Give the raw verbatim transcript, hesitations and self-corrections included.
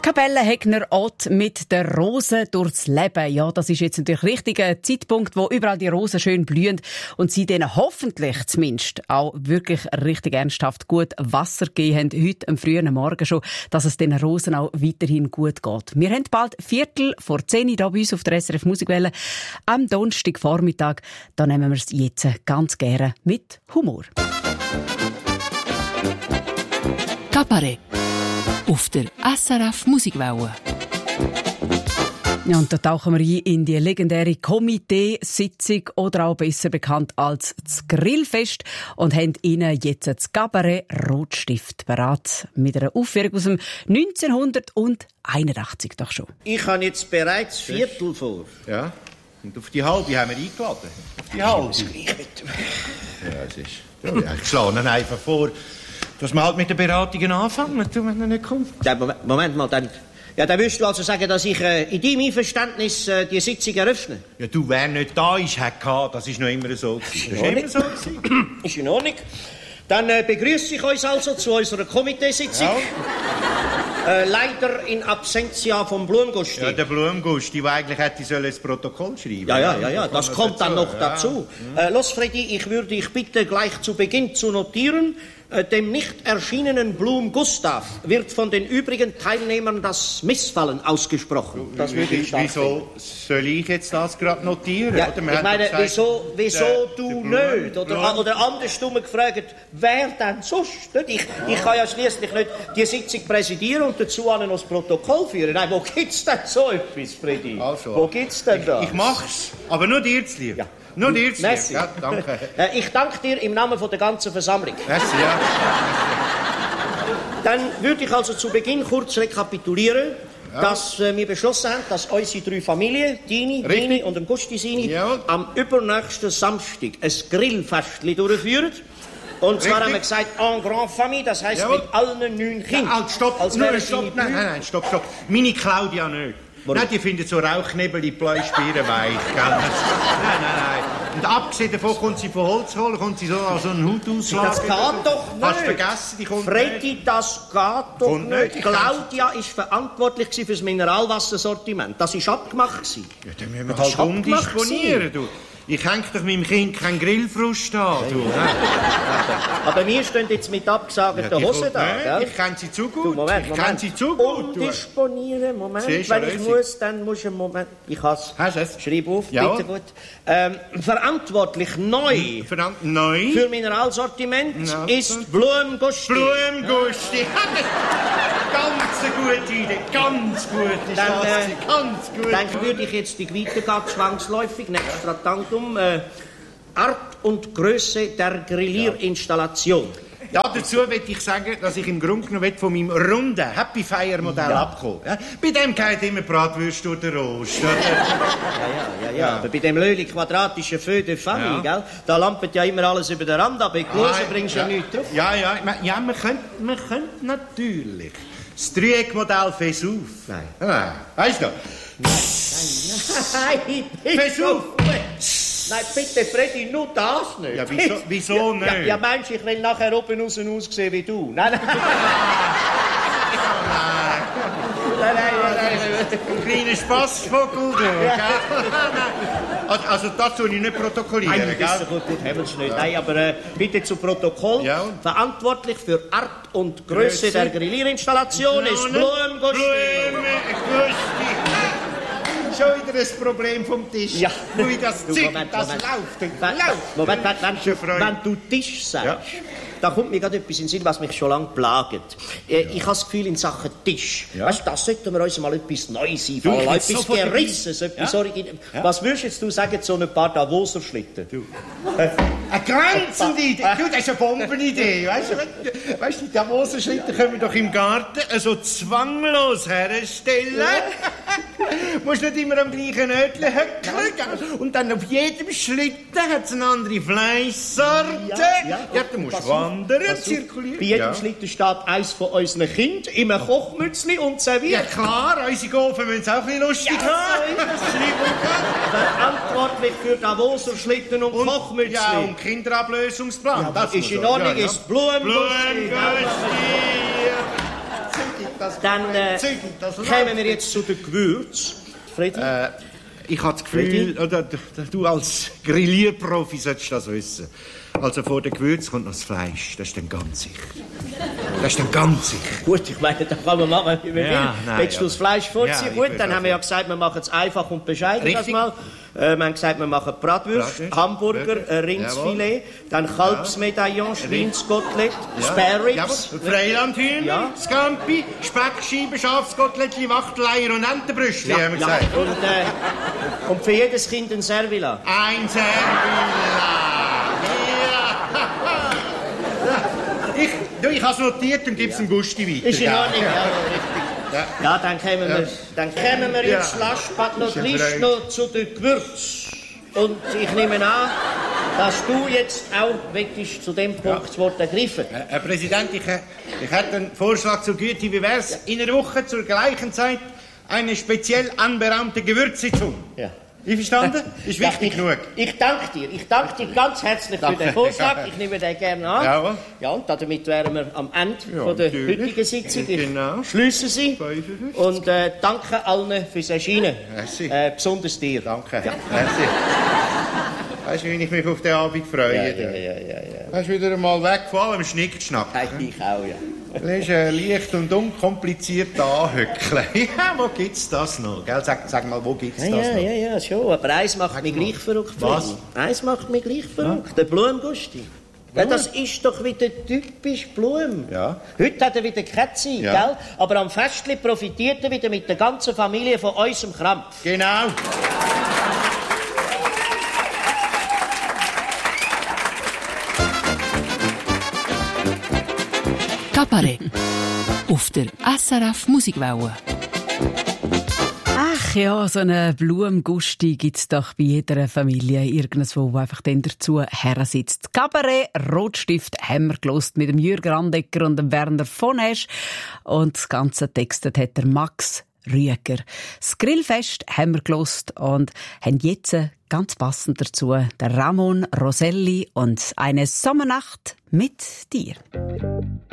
Kapelle Hegner Ott mit der Rose durchs Leben. Ja, das ist jetzt natürlich richtig ein Zeitpunkt, wo überall die Rosen schön blühen und sie denen hoffentlich zumindest auch wirklich richtig ernsthaft gut Wasser gegeben haben, heute am frühen Morgen schon, dass es den Rosen auch weiterhin gut geht. Wir haben bald Viertel vor zehn hier bei uns auf der S R F Musikwelle am Donnerstagvormittag. Da nehmen wir es jetzt ganz gerne mit Humor. Kabarett auf der S R F Musikwelle. Ja, und da tauchen wir ein in die legendäre Komiteesitzung oder auch besser bekannt als das Grillfest und haben Ihnen jetzt das Kabarett Rotstift parat mit einer Aufführung aus dem neunzehnhunderteinundachtzig doch schon. Ich habe jetzt bereits Viertel vor. Ja, und auf die halbe haben wir eingeladen. Auf die halbe. Das gleich mit dem... Ja, es ist... Ja, ich schlage Ihnen einfach vor, dass wir halt mit den Beratungen anfangen, wenn er nicht kommt. Ja, Moment, Moment mal, dann... Ja, dann würdest du also sagen, dass ich äh, in deinem Einverständnis äh, die Sitzung eröffne? Ja, du, wer nicht da ist, hat gehabt. Das ist noch immer so. Das ist immer so. Ist in Ordnung. Dann äh, begrüße ich euch also zu unserer Komiteesitzung. Ja. Äh, leider in Absentia vom Blumgusti. Ja, der Blumgusti, der eigentlich hätte sollen das Protokoll schreiben. Ja, ja, ja, ja, das kommt dann noch dazu. Ja. Äh, los, Freddy, ich würde dich bitten, gleich zu Beginn zu notieren, äh, dem nicht erschienenen Blum Gustav wird von den übrigen Teilnehmern das Missfallen ausgesprochen. Das würde ich sagen. Wieso soll ich jetzt das gerade notieren? Ja, oder? Ich meine, gesagt, wieso, wieso der, du der nicht? Oder, Blum. oder andersrum gefragt, wer denn sonst? Ich, ich kann ja schließlich nicht die Sitzung präsidieren und dazu noch das Protokoll führen. Nein, wo gibt's denn so etwas, Freddy? Also, wo gibt's denn da? Ich, ich mach's, aber nur dir zu lieb. Ja. Nur dir zu lieb. Ja, danke. Ich danke dir im Namen von der ganzen Versammlung. Merci, ja. Dann würde ich also zu Beginn kurz rekapitulieren, ja. dass äh, wir beschlossen haben, dass unsere drei Familien, Dini, Dini und Gusti Sini, ja. am übernächsten Samstag ein Grillfestchen durchführen. Und zwar Richtig. haben wir gesagt, en grande famille, das heisst Jawohl. mit allen neun Kindern. Ja, halt, stopp, Als nein, stopp, nein, nein, nein, stopp, stopp. Meine Claudia nicht. Warum? Nein, die findet so Rauchknebel in Bläuspieren weich, gell? Nein, nein, nein. Und abgesehen davon kommt sie von Holz holen, kommt sie so an so einen Hut auslagen. Das geht doch nicht. Hast du vergessen, die kommt Freddy, nicht. das geht doch kommt nicht. nicht. Claudia war verantwortlich für das Mineralwassersortiment. Das war abgemacht. Ja, dann müssen wir das halt umdisponieren, du. Ich hänge doch meinem Kind keinen Grillfrust an, du. Aber wir stehen jetzt mit abgesagten ja, Hosen da, gell? Ich kenne sie zu gut. Du, Moment, ich Moment. kenne sie zu gut. Umdisponieren, Moment. Siehst, Wenn ich Lösung. muss, dann muss ich einen Moment... Ich has. Hast du es? Schreib auf, ja. bitte gut. Ähm, verantwortlich neu Verant neu für Mineralsortiment ja. ist Blumgusti. Blumgusti. Ja. Ganz eine gute Idee. Ganz gut ist dann, das. Äh, Ganz gut. Dann würde ich jetzt die weitergehen, zwangsläufig, nächstes Traktantum. Äh, Art und Größe der Grillierinstallation. Ja, dazu möchte ich sagen, dass ich im Grunde genommen von meinem runden Happy Fire Modell ja. abkomme. Ja? Bei dem geht immer Bratwürste durch den Rost. Ja, ja, ja, ja, ja. Aber bei dem löhlich quadratischen Feu de Famille, ja. gell, da lampet ja immer alles über den Rand ab. Ich ah, bringst du ja, ja nichts drauf. Ja, ja, ja, man könnte, man könnte natürlich das Dreieckmodell Vesuv. Nein. Ja, weißt du noch? Nein, nein, nein. Vesuv. Nein, bitte, Freddy, nur das nicht. Ja, wieso, wieso nicht? Ja, ja, meinst du, ich will nachher oben raus aussehen wie du? Nein, nein. Nein, nein, nein. Ein kleiner Spassvogel, du, gell? Also, das tue ich nicht protokollieren, nein, gell? Nein, gut, gut, haben nicht. Ja. Nein, aber äh, bitte zu Protokoll. Ja. Verantwortlich für Art und Größe, Größe. der Grillierinstallation ist Blumgusti. Blumgusti. Schon wieder ein Problem vom Tisch. Ja. Nur das Zeug, Moment, das Moment. läuft und läuft. Moment, wenn, wenn, wenn du Tisch sagst, ja. da kommt mir gerade etwas in den Sinn, was mich schon lange plagt. Äh, ja. Ich habe das Gefühl, in Sachen Tisch, ja. weißt, das sollten wir uns mal etwas Neues einfallen, etwas so Gerisses, etwas ja. Originelles. Ja. Was würdest jetzt du sagen zu ein paar Davoser Schlitten? Du. Äh, eine glänzende Idee. Du, das ist eine Bombenidee. Weißt du, weißt, die Davoser Schlitten können wir doch im Garten so zwanglos herstellen. Du musst nicht immer am gleichen Örtchen höckeln. Und dann auf jedem Schlitten hat es eine andere Fleischsorte. Ja, ja. ja du musst wandern, zirkulieren. Bei jedem ja. Schlitten steht eins von unseren Kindern in einem Kochmützli und serviert. Ja klar, unsere Gofen müssen es auch ein bisschen lustig ja, haben. Verantwortlich für Davoser Schlitten und, und Kochmützli. Ja, und Kinderablösungsplan. Ja, das ist in Ordnung, ja, ja. ist Blumgusti. Blumgusti. Dann äh, kommen wir jetzt zu den Gewürzen. Freddy? Äh, ich habe das Gefühl, oder, du als Grillierprofi solltest das wissen. Also vor den Gewürzen kommt noch das Fleisch. Das ist dann ganz sicher. Das ist dann ganz sicher. Gut, ich meine, das kann man machen, wie man ja, will. Nein, Willst du ja. das Fleisch vorziehen? Ja, gut, dann haben wir ja gesagt, wir machen es einfach und bescheiden. Das mal. Äh, wir haben gesagt, wir machen Bratwurst, Bratwurst Hamburger, äh, Rindsfilet, dann Kalbsmedaillon, Schweinskotelett, ja. Spareribs, Freilandhühner, ja. Scampi, Speckscheiben, Schafskotelettchen, Wachteleier und Entenbrüstchen, ja, haben wir gesagt. Ja. Und, äh, und für jedes Kind ein Servila. Ein Servila. Ich, du, ich habe es notiert und gebe es dem Gusti weiter. Ist in Ordnung, ja, richtig. Ja, ja dann kommen wir, ja. dann kommen wir jetzt ja. last but not least noch zu den Gewürzen. Und ich nehme an, dass du jetzt auch möchtest zu dem Punkt ja. das Wort ergreifen. Herr, Herr Präsident, ich, ich hätte einen Vorschlag zur Güte. Wie wäre es, ja. in einer Woche zur gleichen Zeit eine speziell anberaumte Gewürzsitzung? Ja. Einverstanden? Ist wichtig ja, ich, genug. Ich danke dir. Ich danke dir ganz herzlich danke. für den Vorschlag. Ich nehme den gerne an. Ja, ja, und damit wären wir am Ende ja, von der natürlich. heutigen Sitzung. Ich genau. schließe sie. fünfundfünfzig. Und äh, danke allen fürs Erscheinen. Äh, besonders dir. Danke. Ja. Merci. Weißt du, wie ich mich auf den Abend freue? Ja, ja, ja, ja, ja. Hast du wieder einmal weg, vor allem Schnickschnack. Ich auch, ja. Das ist ein leicht und unkomplizierter Anhöckle. Ja, wo gibt's das noch? Gell? Sag, sag mal, wo gibt's ja, das ja, noch? Ja, ja, schon. Aber eins macht sag mich mal. Gleich verrückt. Was? Eins macht mich gleich verrückt. Ja. Der Blumengusti. Ja, das ist doch wieder typisch Blumen. Ja. Heute hat er wieder keine Zeit, ja. Gell? Aber am Festli profitiert er wieder mit der ganzen Familie von unserem Krampf. Genau. Kabarett auf der S R F Musikwelle. Ach ja, so einen Blumengusti gibt's doch bei jeder Familie irgendwo, wo einfach dann dazu hersitzt. Kabarett Rotstift haben wir gelost mit dem Jürgen Randecker und dem Werner von Esch. Und das ganze textet hat der Max Rüeger. Das Grillfest haben wir gelost und haben jetzt ganz passend dazu der Ramon Roselli und eine Sommernacht mit dir.